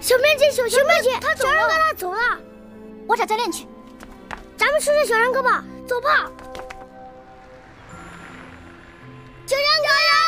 小面筋，小面筋，小然哥他走了， 我找教练去。 咱们试试小然哥吧，走吧。小然哥呀！